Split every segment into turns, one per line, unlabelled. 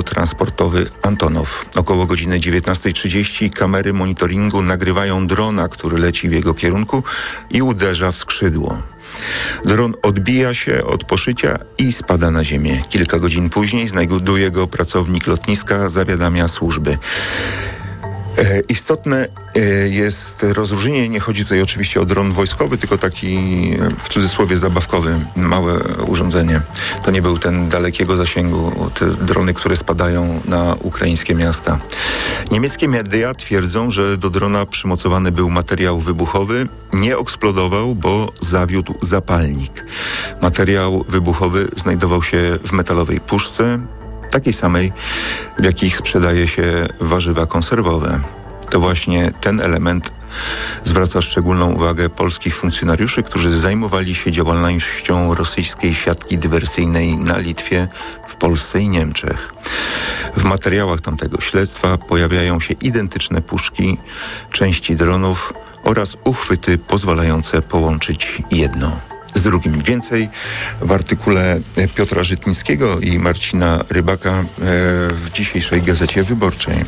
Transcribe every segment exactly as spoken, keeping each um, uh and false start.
transportowy Antonow. Około godziny dziewiętnasta trzydzieści kamery monitoringu nagrywają drona, który leci w jego kierunku i uderza w skrzydło. Dron odbija się od poszycia i spada na ziemię. Kilka godzin później znajduje go pracownik lotniska, zawiadamia służby. E, istotne e, jest rozróżnienie, nie chodzi tutaj oczywiście o dron wojskowy, tylko taki w cudzysłowie zabawkowy, małe urządzenie. To nie był ten dalekiego zasięgu, te drony, które spadają na ukraińskie miasta. Niemieckie media twierdzą, że do drona przymocowany był materiał wybuchowy, nie eksplodował, bo zawiódł zapalnik. Materiał wybuchowy znajdował się w metalowej puszce, takiej samej, w jakich sprzedaje się warzywa konserwowe. To właśnie ten element zwraca szczególną uwagę polskich funkcjonariuszy, którzy zajmowali się działalnością rosyjskiej siatki dywersyjnej na Litwie, w Polsce i Niemczech. W materiałach tamtego śledztwa pojawiają się identyczne puszki, części dronów oraz uchwyty pozwalające połączyć jedno z drugim. Więcej w artykule Piotra Żytnickiego i Marcina Rybaka w dzisiejszej Gazecie Wyborczej.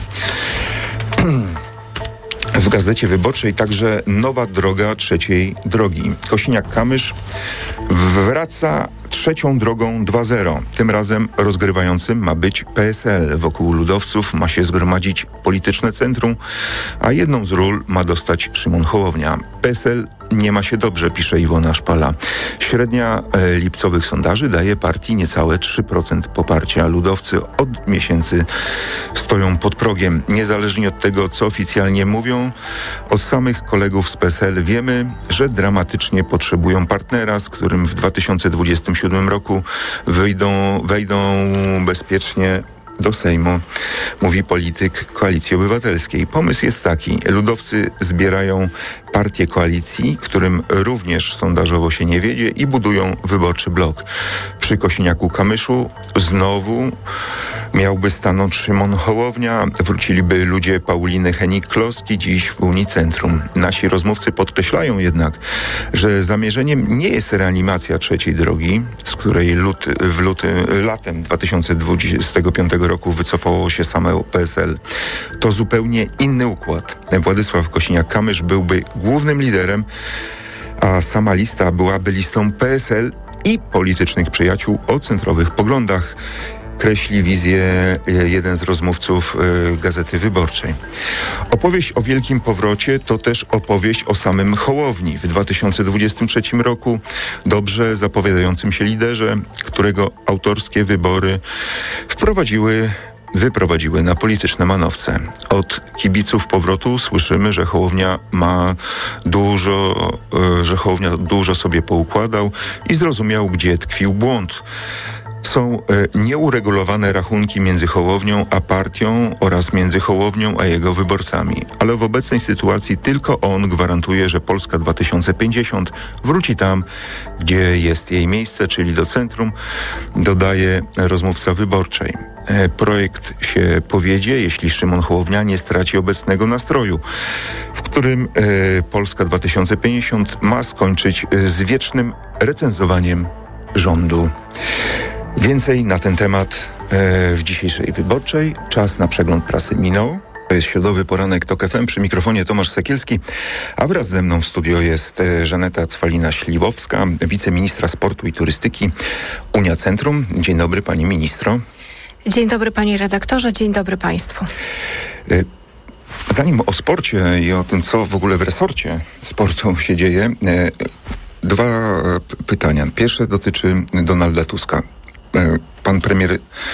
W Gazecie Wyborczej także nowa droga trzeciej drogi. Kosiniak-Kamysz wraca trzecią drogą dwa zero. Tym razem rozgrywającym ma być P S L. Wokół ludowców ma się zgromadzić polityczne centrum, a jedną z ról ma dostać Szymon Hołownia. P S L nie ma się dobrze, pisze Iwona Szpala. Średnia e, lipcowych sondaży daje partii niecałe trzy procent poparcia. Ludowcy od miesięcy stoją pod progiem. Niezależnie od tego, co oficjalnie mówią, od samych kolegów z P S L wiemy, że dramatycznie potrzebują partnera, z którym w dwa tysiące dwudziestym siódmym roku wyjdą, wejdą bezpiecznie do Sejmu, mówi polityk Koalicji Obywatelskiej. Pomysł jest taki. Ludowcy zbierają partię koalicji, którym również sondażowo się nie wiedzie, i budują wyborczy blok. Przy Kosiniaku-Kamyszu znowu miałby stanąć Szymon Hołownia, wróciliby ludzie Pauliny Henik-Kloski, dziś w Unii Centrum. Nasi rozmówcy podkreślają jednak, że zamierzeniem nie jest reanimacja trzeciej drogi, z której lut, w luty, latem dwa tysiące dwudziestego piątego roku wycofało się same P S L. To zupełnie inny układ. Władysław Kosiniak-Kamysz byłby głównym liderem, a sama lista byłaby listą P S L i politycznych przyjaciół o centrowych poglądach, kreśli wizję jeden z rozmówców y, Gazety Wyborczej. Opowieść o wielkim powrocie to też opowieść o samym Hołowni. W dwa tysiące dwudziestym trzecim roku dobrze zapowiadającym się liderze, którego autorskie wybory wprowadziły wyprowadziły na polityczne manowce. Od kibiców powrotu słyszymy, że Hołownia ma dużo, y, że Hołownia dużo sobie poukładał i zrozumiał, gdzie tkwił błąd. Są e, nieuregulowane rachunki między Hołownią a partią oraz między Hołownią a jego wyborcami. Ale w obecnej sytuacji tylko on gwarantuje, że Polska dwa tysiące pięćdziesiąt wróci tam, gdzie jest jej miejsce, czyli do centrum, dodaje rozmówca Wyborczej. E, projekt się powiedzie, jeśli Szymon Hołownia nie straci obecnego nastroju, w którym e, Polska dwa tysiące pięćdziesiąt ma skończyć e, z wiecznym recenzowaniem rządu. Więcej na ten temat e, w dzisiejszej Wyborczej. Czas na przegląd prasy minął. To jest środowy poranek TOK F M, przy mikrofonie Tomasz Sekielski, a wraz ze mną w studio jest e, Żaneta Cwalina-Śliwowska, wiceministra sportu i turystyki Unia Centrum. Dzień dobry, pani ministro.
Dzień dobry, panie redaktorze, dzień dobry państwu.
E, zanim o sporcie i o tym, co w ogóle w resorcie sportu się dzieje, e, dwa p- pytania. Pierwsze dotyczy Donalda Tuska. Pan premier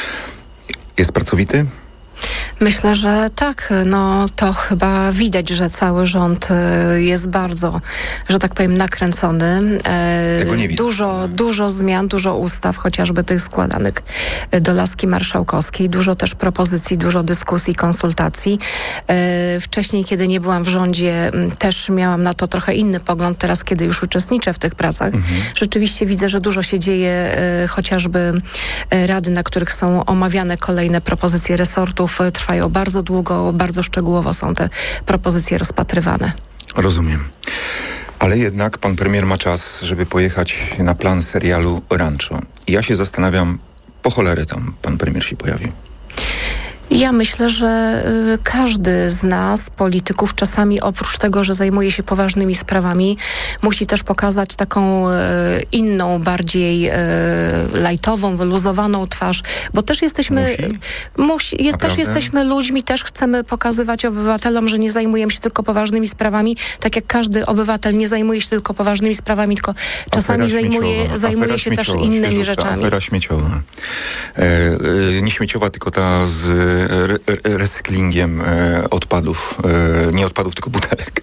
jest pracowity?
Myślę, że tak. No to chyba widać, że cały rząd jest bardzo, że tak powiem, nakręcony.
Tego nie widać.
Dużo, dużo zmian, dużo ustaw, chociażby tych składanych do laski marszałkowskiej. Dużo też propozycji, dużo dyskusji, konsultacji. Wcześniej, kiedy nie byłam w rządzie, też miałam na to trochę inny pogląd. Teraz, kiedy już uczestniczę w tych pracach, mhm. rzeczywiście widzę, że dużo się dzieje, chociażby rady, na których są omawiane kolejne propozycje resortów, trwają bardzo długo, bardzo szczegółowo są te propozycje rozpatrywane.
Rozumiem. Ale jednak pan premier ma czas, żeby pojechać na plan serialu Rancho. I ja się zastanawiam, po cholerę tam pan premier się pojawi.
Ja myślę, że y, każdy z nas, polityków, czasami oprócz tego, że zajmuje się poważnymi sprawami, musi też pokazać taką y, inną, bardziej y, lajtową, wyluzowaną twarz, bo też jesteśmy,
Musi?
musi, je, też
Naprawdę?
jesteśmy ludźmi, też chcemy pokazywać obywatelom, że nie zajmujemy się tylko poważnymi sprawami, tak jak każdy obywatel nie zajmuje się tylko poważnymi sprawami, tylko czasami
Afera
zajmuje,
śmieciowa,
zajmuje
afera
się też
śmieciowa,
innymi
świeżutka,
rzeczami.
Afera śmieciowa. E, e, nie śmieciowa, tylko ta z re, re, recyklingiem e, odpadów. E, nie odpadów, tylko butelek.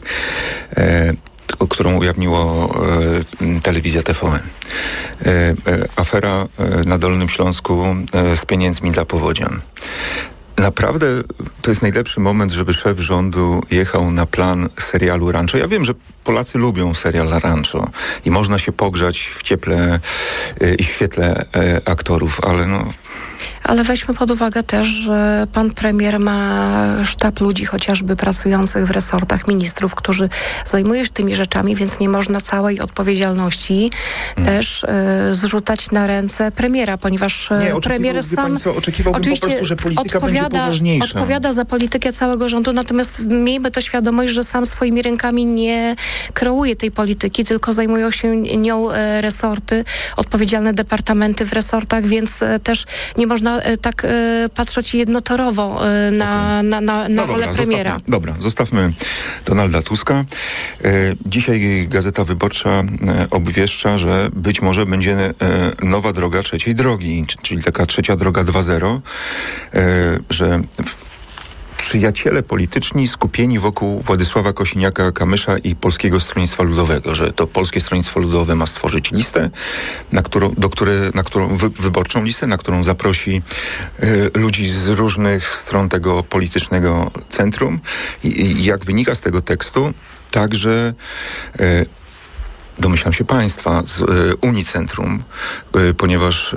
E, o którą ujawniło e, telewizja T V N. E, e, afera e, na Dolnym Śląsku e, z pieniędzmi dla powodzian. Naprawdę to jest najlepszy moment, żeby szef rządu jechał na plan serialu Rancho. Ja wiem, że Polacy lubią serial Rancho i można się pogrzać w cieple y, i w świetle y, aktorów, ale no...
Ale weźmy pod uwagę też, że pan premier ma sztab ludzi chociażby pracujących w resortach, ministrów, którzy zajmują się tymi rzeczami, więc nie można całej odpowiedzialności hmm. też y, zrzucać na ręce premiera, ponieważ
nie,
premier sam
pani co, oczekiwałbym po prostu, że polityka będzie poważniejsza.
Odpowiada za politykę całego rządu, natomiast miejmy to świadomość, że sam swoimi rękami nie kreuje tej polityki, tylko zajmują się nią e, resorty, odpowiedzialne departamenty w resortach, więc e, też nie można e, tak e, patrzeć jednotorowo e, na, okay. na, na, na
no
rolę
dobra,
premiera.
Zostawmy, dobra, zostawmy Donalda Tuska. E, dzisiaj Gazeta Wyborcza e, obwieszcza, że być może będzie e, nowa droga trzeciej drogi, czyli taka trzecia droga dwa zero, e, że przyjaciele polityczni skupieni wokół Władysława Kosiniaka-Kamysza i Polskiego Stronnictwa Ludowego, że to Polskie Stronnictwo Ludowe ma stworzyć listę, na którą, do które, na którą wy, wyborczą listę, na którą zaprosi y, ludzi z różnych stron tego politycznego centrum. I, i jak wynika z tego tekstu, także y, domyślam się państwa z y, Unicentrum, y, ponieważ y,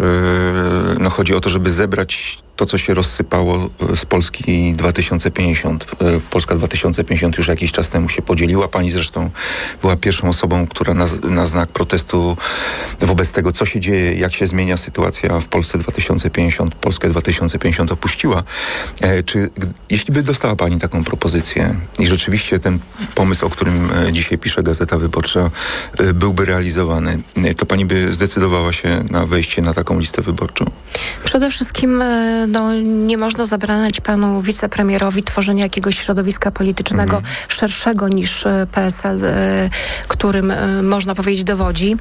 no, chodzi o to, żeby zebrać to, co się rozsypało z Polski dwa tysiące pięćdziesiąt. Polska dwa tysiące pięćdziesiąt już jakiś czas temu się podzieliła. Pani zresztą była pierwszą osobą, która na, na znak protestu wobec tego, co się dzieje, jak się zmienia sytuacja w Polsce dwa tysiące pięćdziesiąt, Polskę dwa tysiące pięćdziesiąt opuściła. E, czy jeśli by dostała pani taką propozycję i rzeczywiście ten pomysł, o którym dzisiaj pisze Gazeta Wyborcza, e, byłby realizowany, e, to pani by zdecydowała się na wejście na taką listę wyborczą?
Przede wszystkim e, no, nie można zabraniać panu wicepremierowi tworzenia jakiegoś środowiska politycznego mhm. szerszego niż P S L, którym można powiedzieć dowodzi.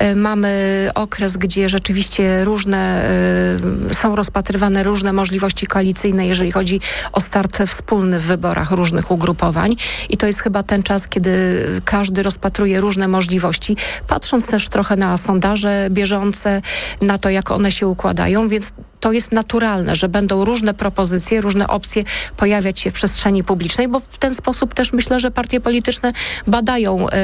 Mamy okres, gdzie rzeczywiście różne są rozpatrywane różne możliwości koalicyjne, jeżeli chodzi o start wspólny w wyborach różnych ugrupowań i to jest chyba ten czas, kiedy każdy rozpatruje różne możliwości, patrząc też trochę na sondaże bieżące, na to, jak one się układają, więc to jest naturalne, że będą różne propozycje, różne opcje pojawiać się w przestrzeni publicznej, bo w ten sposób też myślę, że partie polityczne badają, y,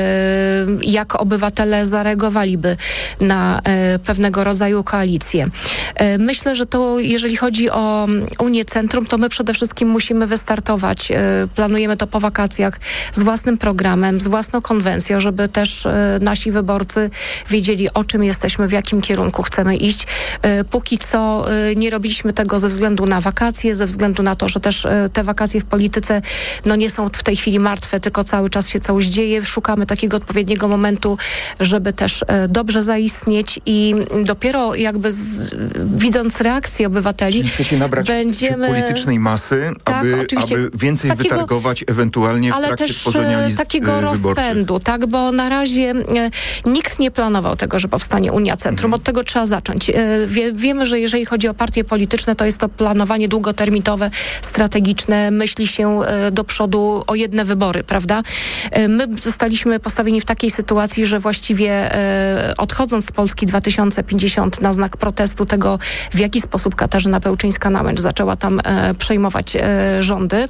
jak obywatele zareagowaliby na y, pewnego rodzaju koalicje. Y, myślę, że to, jeżeli chodzi o Unię Centrum, to my przede wszystkim musimy wystartować. Y, planujemy to po wakacjach z własnym programem, z własną konwencją, żeby też y, nasi wyborcy wiedzieli, o czym jesteśmy, w jakim kierunku chcemy iść. Y, póki co y, nie robiliśmy tego ze względu na wakacje, ze względu na to, że też e, te wakacje w polityce no nie są w tej chwili martwe, tylko cały czas się coś dzieje. Szukamy takiego odpowiedniego momentu, żeby też e, dobrze zaistnieć i dopiero jakby z, widząc reakcję obywateli,
czyli chcecie nabrać
będziemy
politycznej masy,
tak,
aby, aby więcej takiego, wytargować ewentualnie w
ale
trakcie
też
tworzenia list
takiego
wyborczych.
rozpędu, tak, bo na razie e, nikt nie planował tego, że powstanie Unia Centrum. Mhm. Od tego trzeba zacząć. E, wie, wiemy, że jeżeli chodzi o partie polityczne, to jest to planowanie długoterminowe, strategiczne, myśli się e, do przodu o jedne wybory, prawda? E, my zostaliśmy postawieni w takiej sytuacji, że właściwie e, odchodząc z Polski dwa tysiące pięćdziesiąt na znak protestu tego, w jaki sposób Katarzyna Pełczyńska-Nałęcz zaczęła tam e, przejmować e, rządy,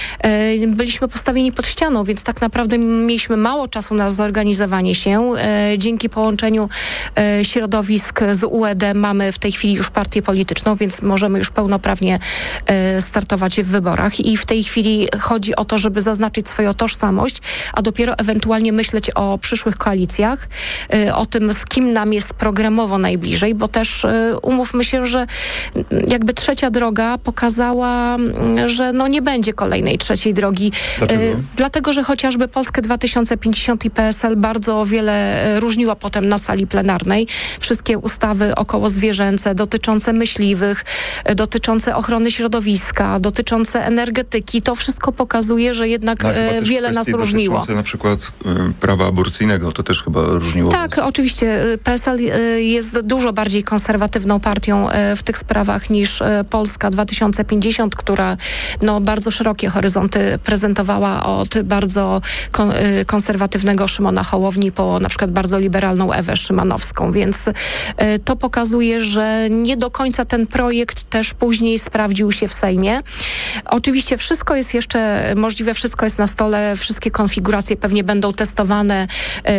e, byliśmy postawieni pod ścianą, więc tak naprawdę mieliśmy mało czasu na zorganizowanie się. E, dzięki połączeniu e, środowisk z U E D mamy w tej chwili już partię polityczną, więc możemy już już pełnoprawnie e, startować w wyborach i w tej chwili chodzi o to, żeby zaznaczyć swoją tożsamość, a dopiero ewentualnie myśleć o przyszłych koalicjach, e, o tym, z kim nam jest programowo najbliżej, bo też e, umówmy się, że jakby trzecia droga pokazała, że no nie będzie kolejnej trzeciej drogi.
Dlaczego?
E, dlatego, że chociażby Polskę dwa tysiące pięćdziesiąt i P S L bardzo wiele e, różniło potem na sali plenarnej. Wszystkie ustawy okołozwierzęce, dotyczące myśliwych, e, dotyczące ochrony środowiska, dotyczące energetyki, to wszystko pokazuje, że jednak
No,
e, wiele nas różniło.
Dotyczące na przykład y, prawa aborcyjnego, to też chyba różniło.
Tak, oczywiście. P S L e, jest dużo bardziej konserwatywną partią e, w tych sprawach niż e, Polska dwa tysiące pięćdziesiąt, która no, bardzo szerokie horyzonty prezentowała od bardzo kon, e, konserwatywnego Szymona Hołowni po na przykład bardzo liberalną Ewę Szymanowską, więc e, to pokazuje, że nie do końca ten projekt też później sprawdził się w Sejmie. Oczywiście wszystko jest jeszcze możliwe, wszystko jest na stole, wszystkie konfiguracje pewnie będą testowane.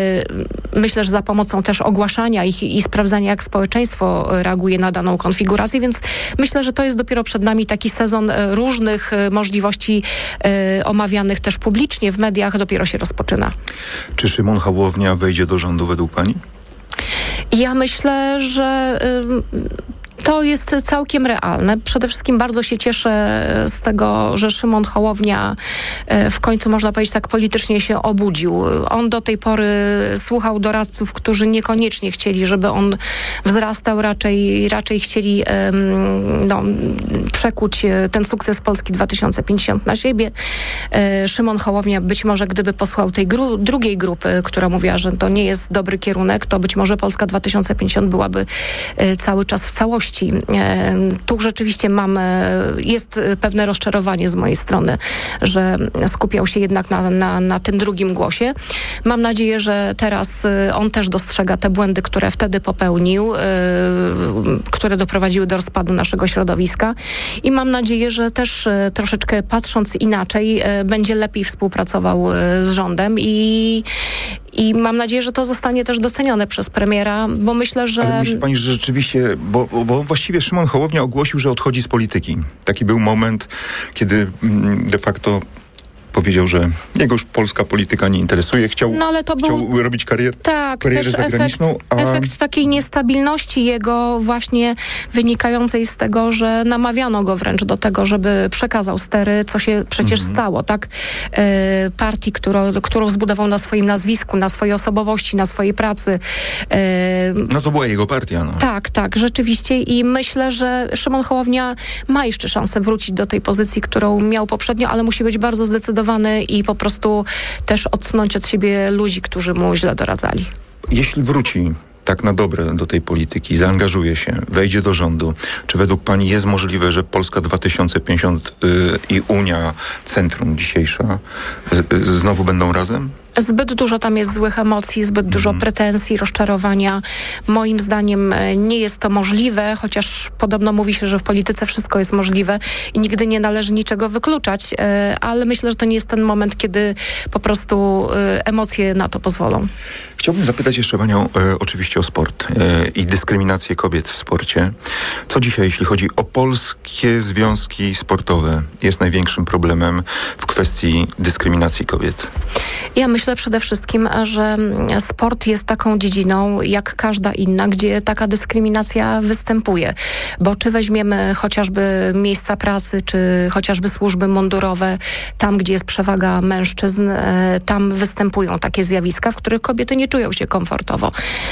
E, myślę, że za pomocą też ogłaszania ich i sprawdzania, jak społeczeństwo reaguje na daną konfigurację, więc myślę, że to jest dopiero przed nami taki sezon różnych możliwości e, omawianych też publicznie w mediach, dopiero się rozpoczyna.
Czy Szymon Hołownia wejdzie do rządu według pani?
Ja myślę, że y, to jest całkiem realne. Przede wszystkim bardzo się cieszę z tego, że Szymon Hołownia w końcu, można powiedzieć, tak politycznie się obudził. On do tej pory słuchał doradców, którzy niekoniecznie chcieli, żeby on wzrastał, raczej, raczej chcieli no, przekuć ten sukces Polski dwa tysiące pięćdziesiąt na siebie. Szymon Hołownia być może, gdyby posłał tej gru- drugiej grupy, która mówiła, że to nie jest dobry kierunek, to być może Polska dwa tysiące pięćdziesiąt byłaby cały czas w całości. Tu rzeczywiście mam, jest pewne rozczarowanie z mojej strony, że skupiał się jednak na, na, na tym drugim głosie. Mam nadzieję, że teraz on też dostrzega te błędy, które wtedy popełnił, które doprowadziły do rozpadu naszego środowiska i mam nadzieję, że też troszeczkę patrząc inaczej, będzie lepiej współpracował z rządem i I mam nadzieję, że to zostanie też docenione przez premiera, bo myślę, że...
Ale myśli pani, że rzeczywiście, bo, bo właściwie Szymon Hołownia ogłosił, że odchodzi z polityki. Taki był moment, kiedy de facto powiedział, że jego już polska polityka nie interesuje. Chciał,
no, ale to
chciał
był...
robić karier,
tak,
karierę
też
zagraniczną.
Efekt,
a...
efekt takiej niestabilności jego właśnie wynikającej z tego, że namawiano go wręcz do tego, żeby przekazał stery, co się przecież mm-hmm. stało, tak? E, partii, którą, którą zbudował na swoim nazwisku, na swojej osobowości, na swojej pracy. E,
no to była jego partia. No.
Tak, tak, rzeczywiście i myślę, że Szymon Hołownia ma jeszcze szansę wrócić do tej pozycji, którą miał poprzednio, ale musi być bardzo zdecydowany i po prostu też odsunąć od siebie ludzi, którzy mu źle doradzali.
Jeśli wróci tak na dobre do tej polityki, zaangażuje się, wejdzie do rządu, czy według pani jest możliwe, że Polska dwa tysiące pięćdziesiąt yy, i Unia, centrum dzisiejsza, z, znowu będą razem?
Zbyt dużo tam jest złych emocji, zbyt dużo mm. pretensji, rozczarowania. Moim zdaniem nie jest to możliwe, chociaż podobno mówi się, że w polityce wszystko jest możliwe i nigdy nie należy niczego wykluczać, ale myślę, że to nie jest ten moment, kiedy po prostu emocje na to pozwolą.
Chciałbym zapytać jeszcze panią e, oczywiście o sport e, i dyskryminację kobiet w sporcie. Co dzisiaj, jeśli chodzi o polskie związki sportowe, jest największym problemem w kwestii dyskryminacji kobiet?
Ja myślę przede wszystkim, że sport jest taką dziedziną jak każda inna, gdzie taka dyskryminacja występuje. Bo czy weźmiemy chociażby miejsca pracy, czy chociażby służby mundurowe, tam gdzie jest przewaga mężczyzn, tam występują takie zjawiska, w których kobiety nie czują się komfortowo.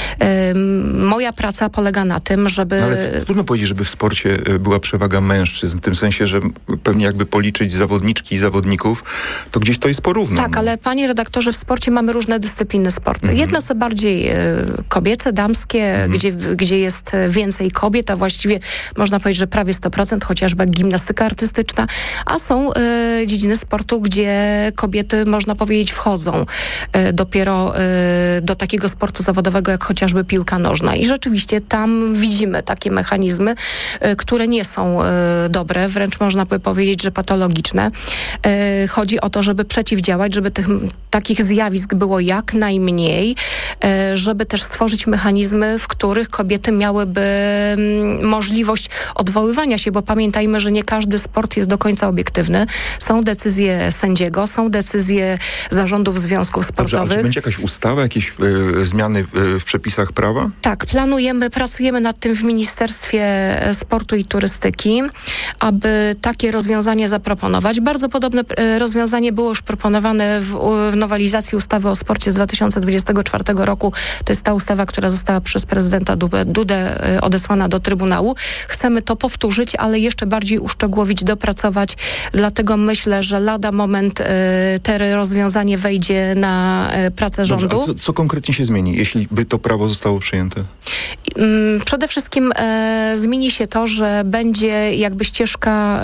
Moja praca polega na tym, żeby...
No ale trudno powiedzieć, żeby w sporcie była przewaga mężczyzn, w tym sensie, że pewnie jakby policzyć zawodniczki i zawodników, to gdzieś to jest porówno.
Tak, ale panie redaktorze, w sporcie mamy różne dyscypliny sportu. Mhm. Jedne są bardziej y, kobiece, damskie, mhm. gdzie, gdzie jest więcej kobiet, a właściwie można powiedzieć, że prawie sto procent, chociażby jak gimnastyka artystyczna, a są y, dziedziny sportu, gdzie kobiety, można powiedzieć, wchodzą y, dopiero y, do takiego sportu zawodowego, jak chociażby piłka nożna. I rzeczywiście tam widzimy takie mechanizmy, y, które nie są y, dobre, wręcz można by powiedzieć, że patologiczne. Y, chodzi o to, żeby przeciwdziałać, żeby tych takich zjawisk zjawisk było jak najmniej, żeby też stworzyć mechanizmy, w których kobiety miałyby możliwość odwoływania się, bo pamiętajmy, że nie każdy sport jest do końca obiektywny. Są decyzje sędziego, są decyzje zarządów związków sportowych.
Dobrze, a czy będzie jakaś ustawa, jakieś y, zmiany y, w przepisach prawa?
Tak, planujemy, pracujemy nad tym w Ministerstwie Sportu i Turystyki, aby takie rozwiązanie zaproponować. Bardzo podobne y, rozwiązanie było już proponowane w, w nowelizacji ustawy o sporcie z dwa tysiące dwudziestego czwartego roku. To jest ta ustawa, która została przez prezydenta Dudę, Dudę y, odesłana do Trybunału. Chcemy to powtórzyć, ale jeszcze bardziej uszczegółowić, dopracować. Dlatego myślę, że lada moment y, te rozwiązanie wejdzie na y, pracę rządu.
Dobrze, a co, co konkretnie się zmieni, jeśli by to prawo zostało przyjęte?
Y, przede wszystkim y, zmieni się to, że będzie jakby ścieżka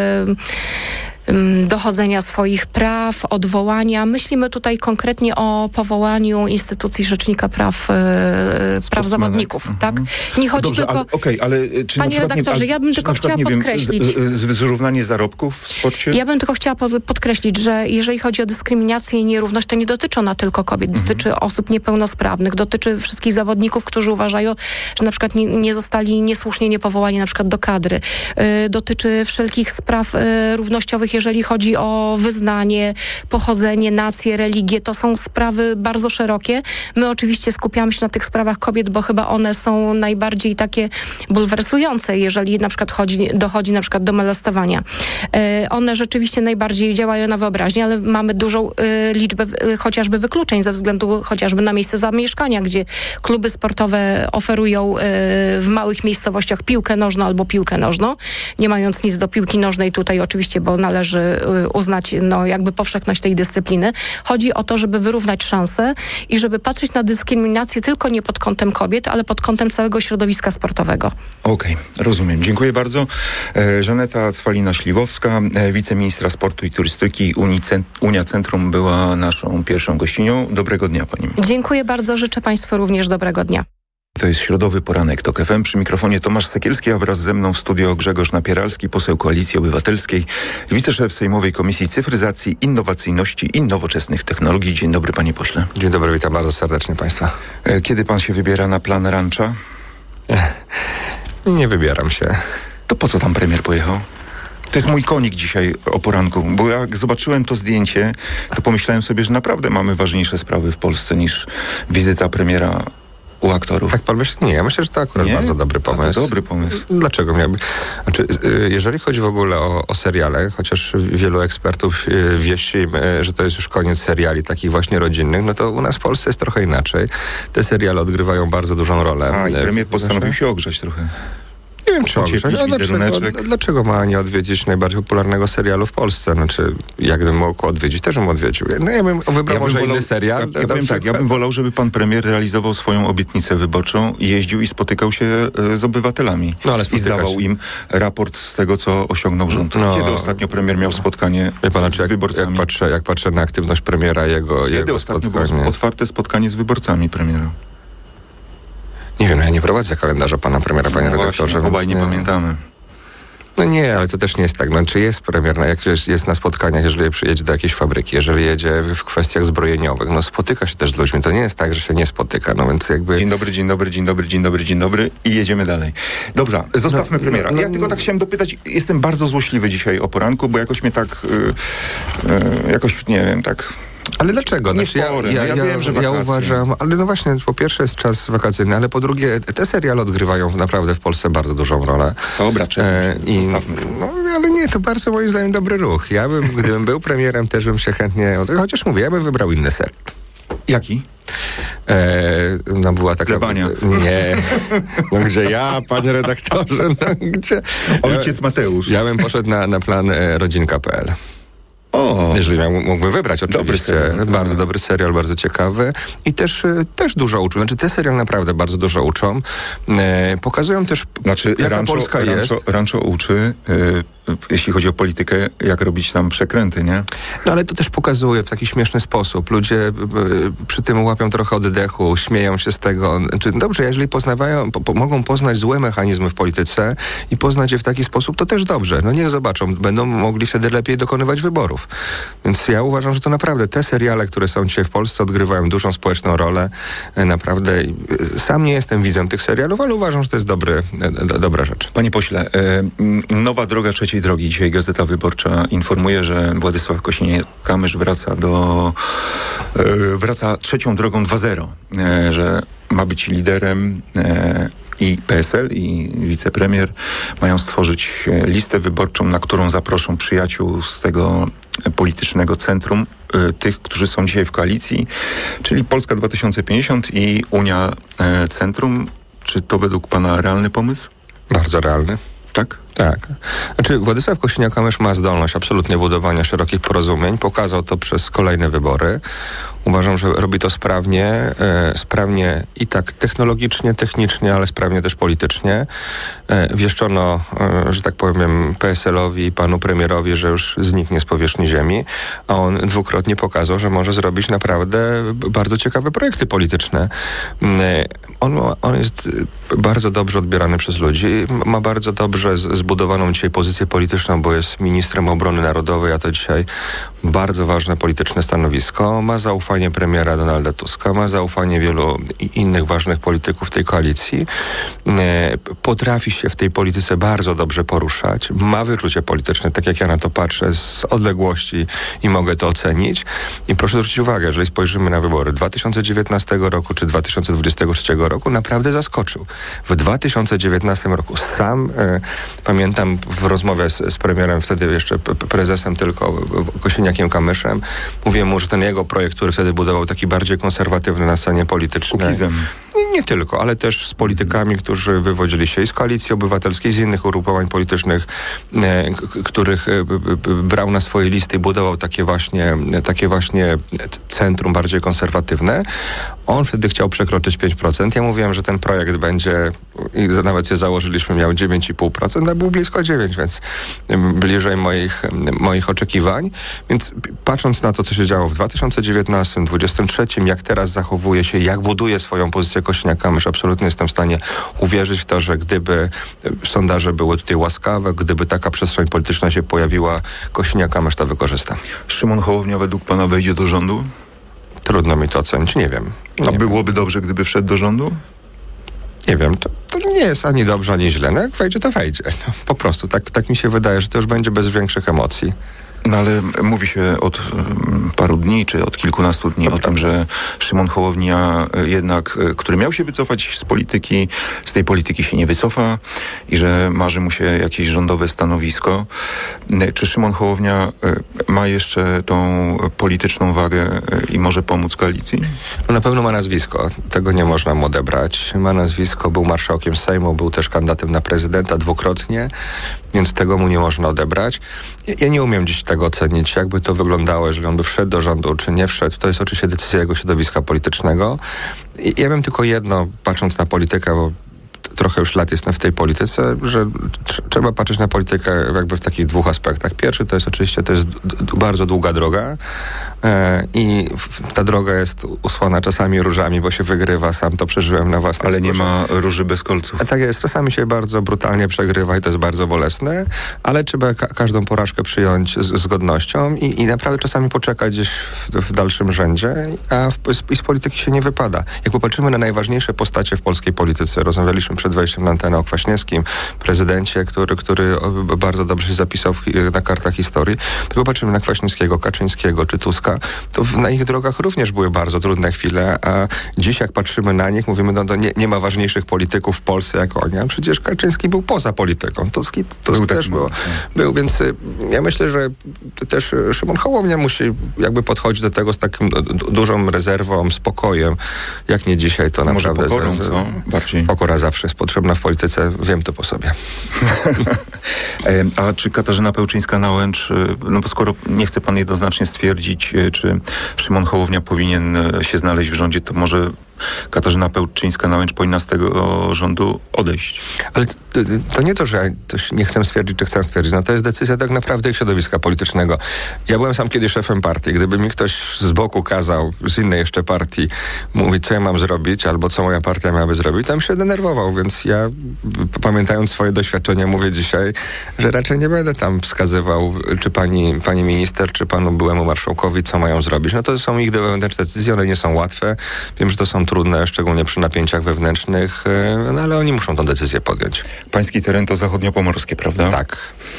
y, dochodzenia swoich praw, odwołania. Myślimy tutaj konkretnie o powołaniu instytucji Rzecznika Praw, e, praw zawodników. Mhm. Tak? Nie chodzi
Dobrze,
tylko...
ale, okay, ale czy
Panie
na
redaktorze,
nie,
ja bym tylko
przykład,
chciała
nie
podkreślić...
Wiem, z, z, zrównanie zarobków w sporcie?
Ja bym tylko chciała pod, podkreślić, że jeżeli chodzi o dyskryminację i nierówność, to nie dotyczy ona tylko kobiet. Mhm. Dotyczy osób niepełnosprawnych, dotyczy wszystkich zawodników, którzy uważają, że na przykład nie, nie zostali niesłusznie niepowołani na przykład do kadry. Y, dotyczy wszelkich spraw y, równościowych, jeżeli chodzi o wyznanie, pochodzenie, nację, religię. To są sprawy bardzo szerokie. My oczywiście skupiamy się na tych sprawach kobiet, bo chyba one są najbardziej takie bulwersujące, jeżeli na przykład chodzi, dochodzi na przykład do molestowania. E, one rzeczywiście najbardziej działają na wyobraźnię, ale mamy dużą e, liczbę e, chociażby wykluczeń ze względu chociażby na miejsce zamieszkania, gdzie kluby sportowe oferują e, w małych miejscowościach piłkę nożną albo piłkę nożną, nie mając nic do piłki nożnej tutaj oczywiście, bo należy e, uznać no, jakby powszechność tej dyscypliny. Chodzi o to, żeby wyrównać szanse i żeby patrzeć na dyskryminację tylko nie pod kątem kobiet, ale pod kątem całego środowiska sportowego.
Okej, okay, rozumiem. Dziękuję bardzo. E, Żaneta Cwalina-Śliwowska, e, wiceministra sportu i turystyki Unicent- Unia Centrum była naszą pierwszą gościnią. Dobrego dnia pani.
Dziękuję bardzo. Życzę państwu również dobrego dnia.
To jest środowy poranek TOK F M. Przy mikrofonie Tomasz Sekielski, a wraz ze mną w studio Grzegorz Napieralski, poseł Koalicji Obywatelskiej, wiceszef Sejmowej Komisji Cyfryzacji, Innowacyjności i Nowoczesnych Technologii. Dzień dobry, panie pośle.
Dzień dobry, witam bardzo serdecznie państwa.
Kiedy pan się wybiera na plan rancha?
Nie wybieram się.
To po co tam premier pojechał? To jest mój konik dzisiaj o poranku, bo jak zobaczyłem to zdjęcie, to pomyślałem sobie, że naprawdę mamy ważniejsze sprawy w Polsce niż wizyta premiera u aktorów.
Tak pan myśli? Nie, ja myślę, że to akurat
nie?
bardzo dobry pomysł.
A to dobry pomysł.
Dlaczego miałby? Znaczy, jeżeli chodzi w ogóle o, o seriale, chociaż wielu ekspertów wieści, że to jest już koniec seriali takich właśnie rodzinnych, no to u nas w Polsce jest trochę inaczej. Te seriale odgrywają bardzo dużą rolę.
A, i premier postanowił się ogrzać trochę.
Nie wiem, czy ogrzać. A dlaczego, dlaczego ma nie odwiedzić najbardziej popularnego serialu w Polsce? Znaczy, jak gdybym mógł odwiedzić, też bym odwiedził. No ja bym wybrał
ja
może
bym wolał,
inny serial.
Ja, ja, powiem tak, ja bym wolał, żeby pan premier realizował swoją obietnicę wyborczą i jeździł i spotykał się e, z obywatelami.
No, ale
i zdawał
się.
im raport z tego, co osiągnął rząd.
No.
Kiedy ostatnio premier miał spotkanie
pana,
z
jak,
wyborcami?
Jak patrzę, jak patrzę na aktywność premiera, jego,
Kiedy
jego
ostatnio
spotkanie.
było otwarte spotkanie z wyborcami premiera?
Nie wiem, ja nie prowadzę kalendarza pana premiera, panie
no
redaktorze.
Właśnie, obaj nie, nie pamiętamy.
No nie, ale to też nie jest tak. No, czy jest premier, no, jak jest, jest na spotkaniach, jeżeli przyjedzie do jakiejś fabryki, jeżeli jedzie w kwestiach zbrojeniowych, no spotyka się też z ludźmi. To nie jest tak, że się nie spotyka, no więc jakby...
Dzień dobry, dzień dobry, dzień dobry, dzień dobry, dzień dobry i jedziemy dalej. Dobra, zostawmy no, premiera. No, ja tylko tak chciałem dopytać, jestem bardzo złośliwy dzisiaj o poranku, bo jakoś mnie tak, yy, yy, jakoś, nie wiem, tak...
Ale dlaczego?
Nie
znaczy, ja,
porę,
ja,
no ja,
ja
wiem, że
ja
wakacje.
uważam, ale no właśnie, po pierwsze jest czas wakacyjny, ale po drugie te seriale odgrywają w, naprawdę w Polsce bardzo dużą rolę.
Dobra, e, i zostawmy.
No, ale nie, to bardzo moim zdaniem dobry ruch. Ja bym, gdybym był premierem, też bym się chętnie, chociaż mówię, ja bym wybrał inny serial.
Jaki?
E, no była taka...
Plebania.
Nie. No gdzie ja, panie redaktorze, no gdzie...
Ojciec Mateusz.
Ja bym poszedł na, na plan e, rodzinka kropka p l.
O,
jeżeli ja mógłbym wybrać, oczywiście.
Dobry serial,
bardzo
tak.
dobry serial, bardzo ciekawy. I też, też dużo uczą. Znaczy te serial naprawdę bardzo dużo uczą. E, pokazują też,
znaczy,
jaka
Rancho,
Polska
Rancho,
jest.
Rancho uczy... Yy, jeśli chodzi o politykę, jak robić tam przekręty, nie?
No ale to też pokazuje w taki śmieszny sposób. Ludzie y, y, przy tym łapią trochę oddechu, śmieją się z tego. Czy, dobrze, jeżeli poznawają, po, po, mogą poznać złe mechanizmy w polityce i poznać je w taki sposób, to też dobrze. No niech zobaczą, będą mogli wtedy lepiej dokonywać wyborów. Więc ja uważam, że to naprawdę te seriale, które są dzisiaj w Polsce, odgrywają dużą społeczną rolę. Y, naprawdę. Y, sam nie jestem widzem tych serialów, ale uważam, że to jest dobry, y, do, dobra rzecz.
Panie pośle, y, nowa droga trzeciej drogi. Dzisiaj Gazeta Wyborcza informuje, że Władysław Kosiniak-Kamysz wraca do y, wraca trzecią drogą dwa zero, y, że ma być liderem y, i P S L, i wicepremier mają stworzyć listę wyborczą, na którą zaproszą przyjaciół z tego politycznego centrum, y, tych, którzy są dzisiaj w koalicji, czyli Polska dwa tysiące pięćdziesiąt i Unia y, Centrum. Czy to według pana realny pomysł?
Bardzo realny.
Tak?
Tak. Znaczy Władysław Kosiniak-Kamysz ma zdolność absolutnie budowania szerokich porozumień. Pokazał to przez kolejne wybory. Uważam, że robi to sprawnie, e, sprawnie i tak technologicznie, technicznie, ale sprawnie też politycznie. E, wieszczono, e, że tak powiem, P S L-owi i panu premierowi, że już zniknie z powierzchni ziemi, a on dwukrotnie pokazał, że może zrobić naprawdę bardzo ciekawe projekty polityczne. E, on, on jest bardzo dobrze odbierany przez ludzi, ma bardzo dobrze z, zbudowaną dzisiaj pozycję polityczną, bo jest ministrem obrony narodowej, a to dzisiaj bardzo ważne polityczne stanowisko. Ma zaufanie premiera Donalda Tuska, ma zaufanie wielu innych ważnych polityków tej koalicji. Potrafi się w tej polityce bardzo dobrze poruszać. Ma wyczucie polityczne, tak jak ja na to patrzę z odległości i mogę to ocenić. I proszę zwrócić uwagę, jeżeli spojrzymy na wybory dwa tysiące dziewiętnastego roku czy dwa tysiące dwudziestego trzeciego roku, naprawdę zaskoczył. W dwa tysiące dziewiętnastym roku sam e, pamiętam w rozmowie z, z premierem, wtedy jeszcze prezesem tylko Kosiniakiem-Kamyszem, mówiłem mu, że ten jego projekt, który wtedy budował, taki bardziej konserwatywny na scenie politycznej. Nie, nie tylko, ale też z politykami, którzy wywodzili się i z Koalicji Obywatelskiej, z innych ugrupowań politycznych, e, k- których e, b, b, brał na swoje listy i budował takie właśnie, takie właśnie centrum bardziej konserwatywne. On wtedy chciał przekroczyć pięć procent. Ja mówiłem, że ten projekt będzie, i nawet się założyliśmy, miał dziewięć i pół procent, a był blisko dziewięć, więc bliżej moich, moich oczekiwań. Więc patrząc na to, co się działo w dwa tysiące dziewiętnastym, dwudziestym trzecim, jak teraz zachowuje się, jak buduje swoją pozycję Kosiniak-Kamysz, absolutnie jestem w stanie uwierzyć w to, że gdyby sondaże były tutaj łaskawe, gdyby taka przestrzeń polityczna się pojawiła, Kosiniak-Kamysz to wykorzysta.
Szymon Hołownia według pana wejdzie do rządu?
Trudno mi to ocenić, nie wiem. Nie
A
wiem.
byłoby dobrze, gdyby wszedł do rządu?
Nie wiem, to, to nie jest ani dobrze, ani źle. No jak wejdzie, to wejdzie. No, po prostu, tak, tak mi się wydaje, że to już będzie bez większych emocji.
No ale mówi się od um, paru dni, czy od kilkunastu dni o tym, że Szymon Hołownia jednak, który miał się wycofać z polityki, z tej polityki się nie wycofa i że marzy mu się jakieś rządowe stanowisko. Czy Szymon Hołownia ma jeszcze tą polityczną wagę i może pomóc koalicji?
No na pewno ma nazwisko. Tego nie można mu odebrać. Ma nazwisko, był marszałkiem Sejmu, był też kandydatem na prezydenta dwukrotnie, więc tego mu nie można odebrać. Ja, ja nie umiem dziś tego ocenić, jakby to wyglądało, jeżeli on by wszedł do rządu, czy nie wszedł. To jest oczywiście decyzja jego środowiska politycznego. I ja wiem tylko jedno, patrząc na politykę, bo trochę już lat jestem w tej polityce, że tr- trzeba patrzeć na politykę jakby w takich dwóch aspektach. Pierwszy to jest oczywiście, to jest d- d- bardzo długa droga e, i w, ta droga jest usłana czasami różami, bo się wygrywa, sam to przeżyłem na własnej
Ale nie
skórze.
ma róży bez kolców.
A tak jest, czasami się bardzo brutalnie przegrywa i to jest bardzo bolesne, ale trzeba ka- każdą porażkę przyjąć z, z godnością i, i naprawdę czasami poczekać gdzieś w, w dalszym rzędzie, a w, z, i z polityki się nie wypada. Jak popatrzymy na najważniejsze postacie w polskiej polityce, rozmawialiśmy przed wejściem na antenę o Kwaśniewskim, prezydencie, który, który bardzo dobrze się zapisał w, na kartach historii. Tylko patrzymy na Kwaśniewskiego, Kaczyńskiego czy Tuska, to w, na ich drogach również były bardzo trudne chwile, a dziś jak patrzymy na nich, mówimy, no to nie, nie ma ważniejszych polityków w Polsce jak oni, a przecież Kaczyński był poza polityką. Tusk, Tusk
Był
też
tak,
był, był, więc y, ja myślę, że też Szymon Hołownia musi jakby podchodzić do tego z taką d- dużą rezerwą, spokojem, jak nie dzisiaj, to
Może
naprawdę...
pokorą,
z- z-
co? Bardziej.
Pokora zawsze jest potrzebna w polityce, wiem to po sobie.
E, A czy Katarzyna Pełczyńska-Nałęcz, e, no bo skoro nie chce pan jednoznacznie stwierdzić, e, czy Szymon Hołownia powinien e, się znaleźć w rządzie, to może Katarzyna Pełczyńska-Nałęcz powinna z tego rządu odejść.
Ale to, to nie to, że ja coś nie chcę stwierdzić, czy chcę stwierdzić. No to jest decyzja tak naprawdę ich środowiska politycznego. Ja byłem sam kiedyś szefem partii. Gdyby mi ktoś z boku kazał, z innej jeszcze partii, mówić, co ja mam zrobić, albo co moja partia miałaby zrobić, to bym się denerwował. Więc ja, pamiętając swoje doświadczenia, mówię dzisiaj, że raczej nie będę tam wskazywał, czy pani, pani minister, czy panu byłemu marszałkowi, co mają zrobić. No to są ich wewnętrzne decyzje, one nie są łatwe. Wiem, że to są trudne, szczególnie przy napięciach wewnętrznych, no ale oni muszą tę decyzję podjąć.
Pański teren to zachodniopomorskie, prawda?
Tak.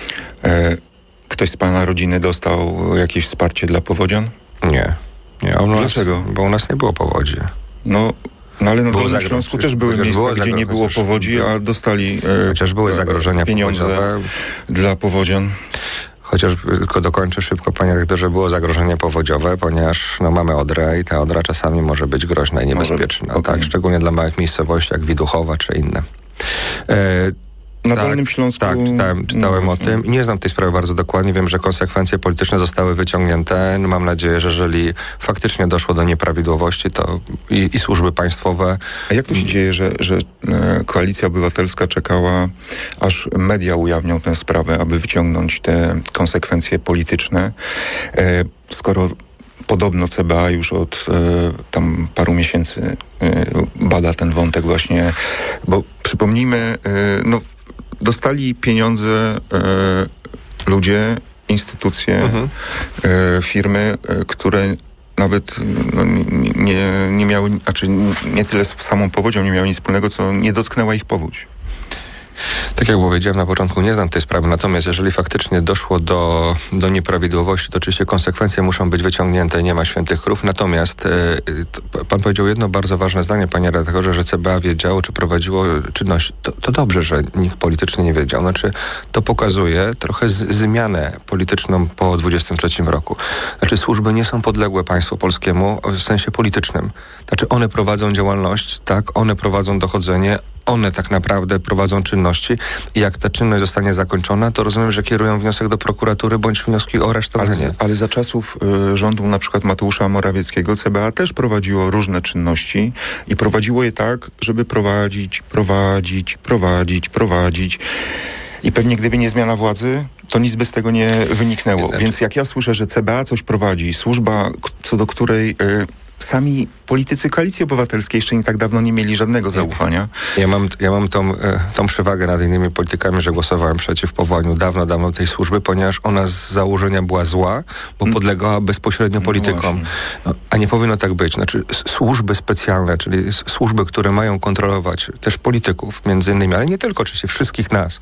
E, ktoś z pana rodziny dostał jakieś wsparcie dla powodzian?
Nie. nie u nas,
Dlaczego?
Bo u nas nie było powodzi.
No, no ale na
Było
Dolnym
zagro-
Śląsku też były
chociaż
miejsca,
było
gdzie
zagro-
nie było
chociaż-
powodzi, a dostali e,
Chociaż były zagrożenia
pieniądze
powodziowe.
dla powodzian.
Chociaż tylko dokończę szybko, panie rektorze, było zagrożenie powodziowe, ponieważ no, mamy Odrę i ta Odra czasami może być groźna i niebezpieczna.
Może, okay.
Tak, szczególnie dla małych miejscowości jak Widuchowa czy inne. E,
Na
tak,
Dolnym Śląsku...
Tak, czytałem, czytałem
no,
o tym i nie znam tej sprawy bardzo dokładnie. Wiem, że konsekwencje polityczne zostały wyciągnięte. No, mam nadzieję, że jeżeli faktycznie doszło do nieprawidłowości, to i, i służby państwowe...
A jak to się dzieje, że, że e, Koalicja Obywatelska czekała, aż media ujawnią tę sprawę, aby wyciągnąć te konsekwencje polityczne, e, skoro podobno C B A już od e, tam paru miesięcy e, bada ten wątek właśnie, bo przypomnijmy, e, no dostali pieniądze e, ludzie, instytucje,
Mhm.
e, firmy, e, które nawet no, nie, nie miały, znaczy nie tyle z samą powodzią nie miały nic wspólnego, co nie dotknęła ich powódź.
Tak jak powiedziałem na początku, nie znam tej sprawy, natomiast jeżeli faktycznie doszło do, do nieprawidłowości, to oczywiście konsekwencje muszą być wyciągnięte, nie ma świętych krów. Natomiast e, to, pan powiedział jedno bardzo ważne zdanie, panie redaktorze, że C B A wiedziało, czy prowadziło czynność. To, to dobrze, że nikt politycznie nie wiedział. Znaczy, to pokazuje trochę z, zmianę polityczną po dwudziestym trzecim roku. Znaczy, służby nie są podległe państwu polskiemu w sensie politycznym. Znaczy, one prowadzą działalność, tak, one prowadzą dochodzenie, one tak naprawdę prowadzą czynności i jak ta czynność zostanie zakończona, to rozumiem, że kierują wniosek do prokuratury bądź wnioski o aresztowanie.
Ale, ale za czasów y, rządu na przykład Mateusza Morawieckiego C B A też prowadziło różne czynności i prowadziło je tak, żeby prowadzić, prowadzić, prowadzić, prowadzić. I pewnie gdyby nie zmiana władzy, to nic by z tego nie wyniknęło.
Znaczy...
Więc jak ja słyszę, że C B A coś prowadzi, służba, co do której y, sami politycy Koalicji Obywatelskiej jeszcze nie tak dawno nie mieli żadnego zaufania.
Ja mam, ja mam tą, tą przewagę nad innymi politykami, że głosowałem przeciw powołaniu dawno, dawno tej służby, ponieważ ona z założenia była zła, bo podlegała bezpośrednio politykom. No, a nie powinno tak być. Znaczy służby specjalne, czyli służby, które mają kontrolować też polityków między innymi, ale nie tylko, oczywiście wszystkich nas.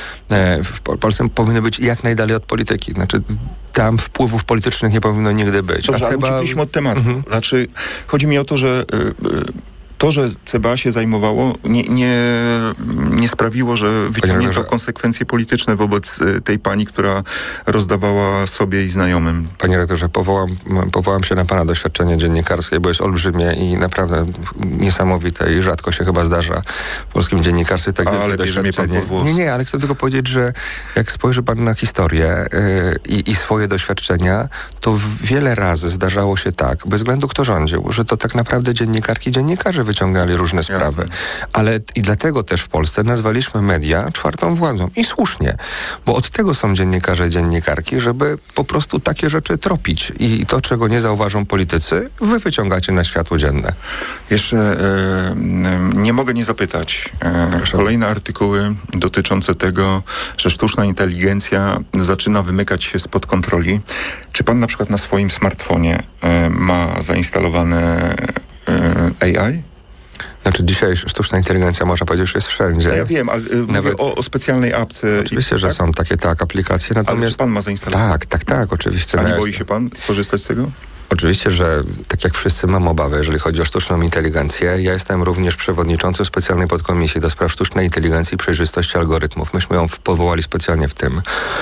W Polsce powinny być jak najdalej od polityki. Znaczy tam wpływów politycznych nie powinno nigdy być.
Dobrze,
a
ale
C B A...
uciekliśmy od tematu.
Mhm.
Znaczy, chodzi mi o to, że y, y, to, że C B A się zajmowało, nie, nie, nie sprawiło, że wyciągnięto konsekwencje polityczne wobec y, tej pani, która rozdawała sobie i znajomym.
Panie rektorze, powołam, powołam się na pana doświadczenie dziennikarskie, bo jest olbrzymie i naprawdę niesamowite i rzadko się chyba zdarza w polskim dziennikarstwie tak wielkie
ale bierze mnie pan pod włos.
Nie, nie, ale chcę tylko powiedzieć, że jak spojrzy pan na historię yy, i, i swoje doświadczenia, to wiele razy zdarzało się tak, bez względu kto rządził, że to tak naprawdę dziennikarki i dziennikarze wyciągali różne sprawy. Jasne. Ale i dlatego też w Polsce nazwaliśmy media czwartą władzą. I słusznie, bo od tego są dziennikarze i dziennikarki, żeby po prostu takie rzeczy tropić. I to, czego nie zauważą politycy, wy wyciągacie na światło dzienne.
Jeszcze e, nie mogę nie zapytać. E, kolejne artykuły dotyczące tego, że sztuczna inteligencja zaczyna wymykać się spod kontroli. Czy pan na przykład na swoim smartfonie e, ma zainstalowane e, A I?
Znaczy dzisiaj sztuczna inteligencja, można powiedzieć, że jest wszędzie.
Ja wiem, ale y, Nawet... mówię o, o specjalnej apce.
Oczywiście, że
tak?
są takie tak aplikacje, natomiast...
Ale czy pan ma zainstalowane?
Tak, tak, tak, oczywiście.
A nie boi się pan korzystać z tego?
Oczywiście, że tak jak wszyscy mam obawy, jeżeli chodzi o sztuczną inteligencję. Ja jestem również przewodniczącym specjalnej podkomisji do spraw sztucznej inteligencji i przejrzystości algorytmów. Myśmy ją powołali specjalnie w tym,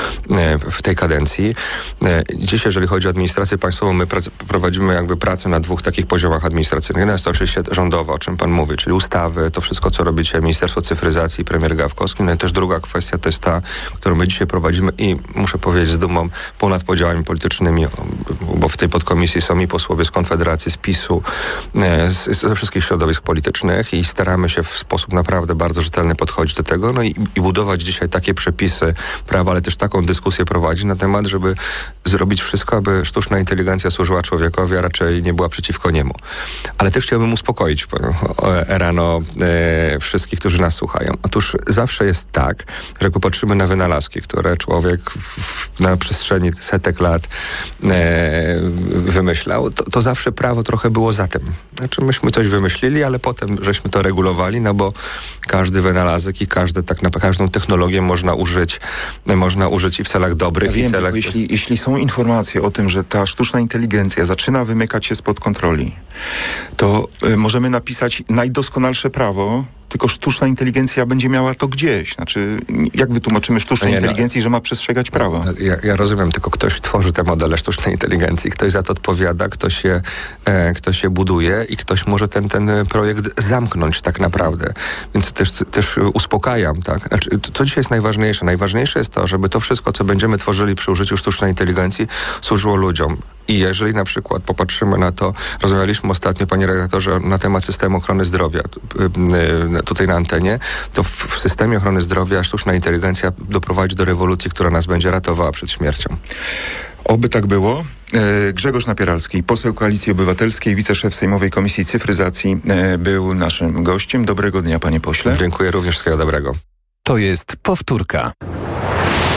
w tej kadencji. Dziś, jeżeli chodzi o administrację państwową, my prac- prowadzimy jakby pracę na dwóch takich poziomach administracyjnych. Jedna jest to oczywiście rządowa, o czym pan mówi, czyli ustawy, to wszystko, co robi dzisiaj Ministerstwo Cyfryzacji, premier Gawkowski. No i też druga kwestia to jest ta, którą my dzisiaj prowadzimy i muszę powiedzieć z dumą, ponad podziałami politycznymi, bo w tej podkomisji są i posłowie z Konfederacji, z PiSu, e, z, ze wszystkich środowisk politycznych i staramy się w sposób naprawdę bardzo rzetelny podchodzić do tego, no i, i budować dzisiaj takie przepisy prawa, ale też taką dyskusję prowadzić na temat, żeby zrobić wszystko, aby sztuczna inteligencja służyła człowiekowi, a raczej nie była przeciwko niemu. Ale też chciałbym uspokoić rano e, wszystkich, którzy nas słuchają. Otóż zawsze jest tak, że jak popatrzymy na wynalazki, które człowiek w, na przestrzeni setek lat e, wymyślał, to, to zawsze prawo trochę było za tym. Znaczy myśmy coś wymyślili, ale potem żeśmy to regulowali, no bo każdy wynalazek i każdy, tak na każdą technologię można użyć, można użyć i w celach dobrych,
ja wiem,
i celach...
Jeśli, jeśli są informacje o tym, że ta sztuczna inteligencja zaczyna wymykać się spod kontroli, to y, możemy napisać najdoskonalsze prawo, tylko sztuczna inteligencja będzie miała to gdzieś. Znaczy, jak wytłumaczymy sztucznej
Nie, no.
inteligencji, że ma przestrzegać prawa?
Ja, ja rozumiem, tylko ktoś tworzy te modele sztucznej inteligencji, ktoś za to odpowiada, ktoś je, e, ktoś je buduje i ktoś może ten, ten projekt zamknąć tak naprawdę. Więc też, też uspokajam, tak? Znaczy, co dzisiaj jest najważniejsze? Najważniejsze jest to, żeby to wszystko, co będziemy tworzyli przy użyciu sztucznej inteligencji, służyło ludziom. I jeżeli na przykład popatrzymy na to, rozmawialiśmy ostatnio, panie redaktorze, na temat systemu ochrony zdrowia tutaj na antenie, to w, w systemie ochrony zdrowia sztuczna inteligencja doprowadzi do rewolucji, która nas będzie ratowała przed śmiercią.
Oby tak było. Grzegorz Napieralski, poseł Koalicji Obywatelskiej, wiceszef Sejmowej Komisji Cyfryzacji, był naszym gościem. Dobrego dnia, panie pośle.
Dziękuję również, wszystkiego dobrego.
To jest powtórka.